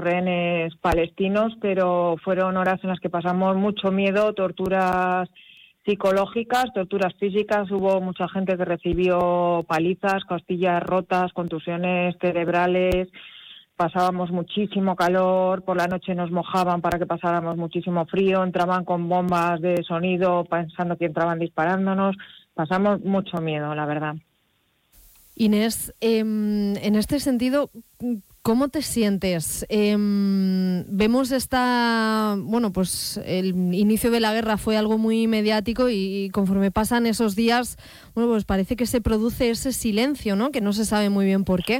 rehenes palestinos, pero fueron horas en las que pasamos mucho miedo, torturas psicológicas, torturas físicas. Hubo mucha gente que recibió palizas, costillas rotas, contusiones cerebrales. Pasábamos muchísimo calor, por la noche nos mojaban para que pasáramos muchísimo frío, entraban con bombas de sonido pensando que entraban disparándonos. Pasamos mucho miedo, la verdad. Inés, en este sentido, ¿cómo te sientes? Vemos pues el inicio de la guerra fue algo muy mediático y conforme pasan esos días, pues parece que se produce ese silencio, ¿no? Que no se sabe muy bien por qué.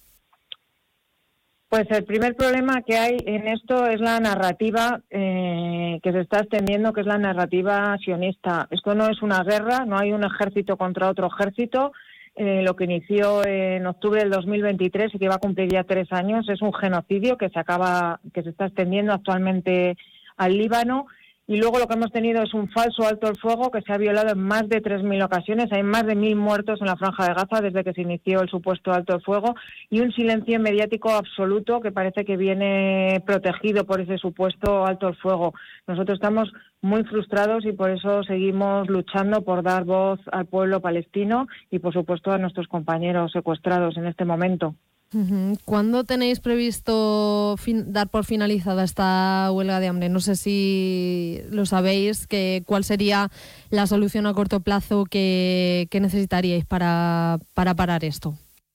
Pues el primer problema que hay en esto es la narrativa que se está extendiendo, que es la narrativa sionista. Esto no es una guerra, no hay un ejército contra otro ejército. Lo que inició en octubre del 2023 y que va a cumplir ya 3 años es un genocidio que se está extendiendo actualmente al Líbano. Y luego lo que hemos tenido es un falso alto el fuego que se ha violado en más de 3.000 ocasiones. Hay más de 1.000 muertos en la Franja de Gaza desde que se inició el supuesto alto el fuego y un silencio mediático absoluto que parece que viene protegido por ese supuesto alto el fuego. Nosotros estamos muy frustrados y por eso seguimos luchando por dar voz al pueblo palestino y, por supuesto, a nuestros compañeros secuestrados en este momento. ¿Cuándo tenéis previsto dar por finalizada esta huelga de hambre? No sé si lo sabéis, ¿cuál sería la solución a corto plazo que necesitaríais para parar esto?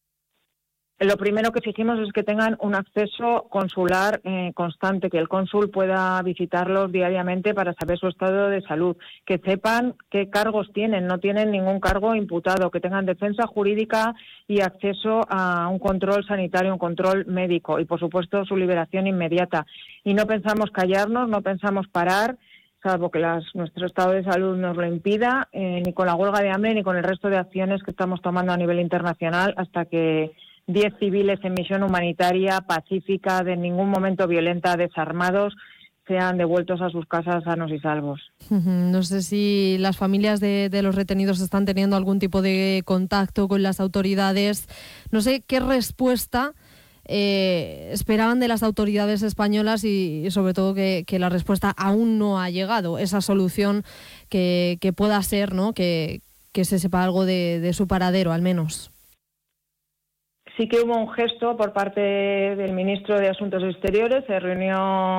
Lo primero que exigimos es que tengan un acceso consular constante, que el cónsul pueda visitarlos diariamente para saber su estado de salud, que sepan qué cargos tienen, no tienen ningún cargo imputado, que tengan defensa jurídica y acceso a un control sanitario, un control médico y, por supuesto, su liberación inmediata. Y no pensamos callarnos, no pensamos parar, salvo que nuestro estado de salud nos lo impida, ni con la huelga de hambre ni con el resto de acciones que estamos tomando a nivel internacional hasta que 10 civiles en misión humanitaria, pacífica, de ningún momento violenta, desarmados, sean devueltos a sus casas sanos y salvos. No sé si las familias de los retenidos están teniendo algún tipo de contacto con las autoridades. No sé qué respuesta esperaban de las autoridades españolas y sobre todo que la respuesta aún no ha llegado. Esa solución que pueda ser, ¿no? Que se sepa algo de su paradero, al menos. Sí que hubo un gesto por parte del ministro de Asuntos Exteriores. Se reunió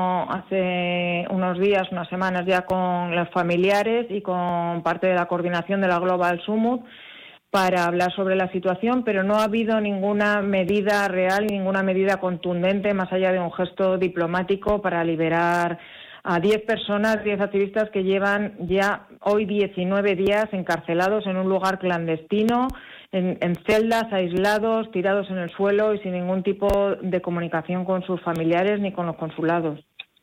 hace unos días, unas semanas ya, con los familiares y con parte de la coordinación de la Global Summit para hablar sobre la situación, pero no ha habido ninguna medida real, ninguna medida contundente, más allá de un gesto diplomático para liberar a 10 personas, 10 activistas que llevan ya hoy 19 días encarcelados en un lugar clandestino, en celdas, aislados, tirados en el suelo y sin ningún tipo de comunicación con sus familiares ni con los consulados.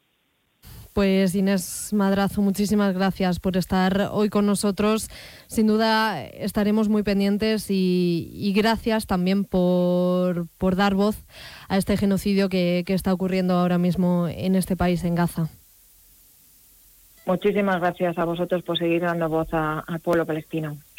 Pues Inés Madrazo, muchísimas gracias por estar hoy con nosotros. Sin duda estaremos muy pendientes y gracias también por dar voz a este genocidio que está ocurriendo ahora mismo en este país, en Gaza. Muchísimas gracias a vosotros por seguir dando voz al pueblo palestino.